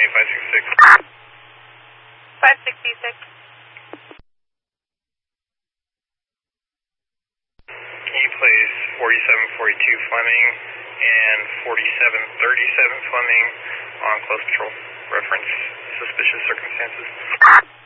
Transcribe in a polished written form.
566. 566. Can you place 4742 Fleming and 4737 Fleming on close patrol? Reference suspicious circumstances.